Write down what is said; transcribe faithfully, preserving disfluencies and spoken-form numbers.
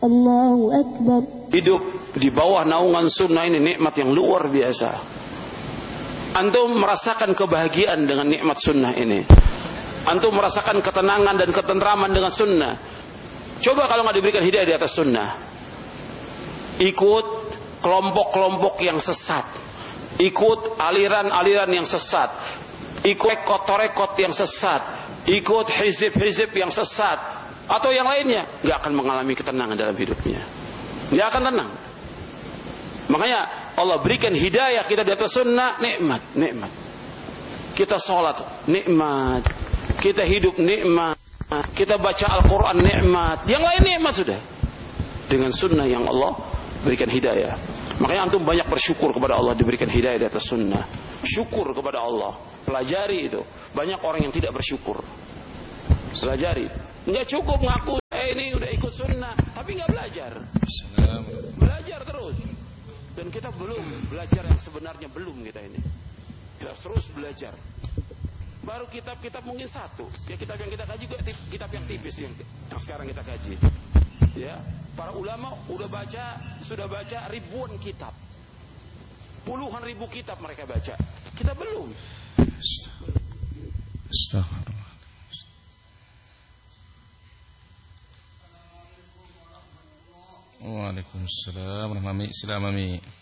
Allahu Akbar. Hidup di bawah naungan sunnah ini nikmat yang luar biasa. Antum merasakan kebahagiaan dengan nikmat sunnah ini. Antum merasakan ketenangan dan ketentraman dengan sunnah. Coba kalau nggak diberikan hidayah di atas sunnah, ikut kelompok-kelompok yang sesat, ikut aliran-aliran yang sesat, ikut rekod-rekod yang sesat, ikut hizib-hizib yang sesat, atau yang lainnya, nggak akan mengalami ketenangan dalam hidupnya, nggak akan tenang. Makanya Allah berikan hidayah kita di atas sunnah, nikmat, nikmat. Kita sholat, nikmat. Kita hidup, nikmat. Kita baca Al-Quran, nikmat. Yang lain nikmat sudah. Dengan sunnah yang Allah berikan hidayah. Makanya antum banyak bersyukur kepada Allah diberikan hidayah di atas sunnah. Syukur kepada Allah. Pelajari itu. Banyak orang yang tidak bersyukur. Pelajari. Nggak cukup ngaku, eh ini udah ikut sunnah, tapi nggak belajar. Belajar terus. Dan kita belum belajar yang sebenarnya, belum kita ini. Kita terus belajar. Baru kitab-kitab mungkin satu. Ya kitab yang kita kaji juga kitab yang tipis yang, yang sekarang kita kaji. Ya, para ulama udah baca, sudah baca ribuan kitab. Puluhan ribu kitab mereka baca. Kita belum. Astagfirullah. Waalaikumsalam warahmatullahi wabarakatuh.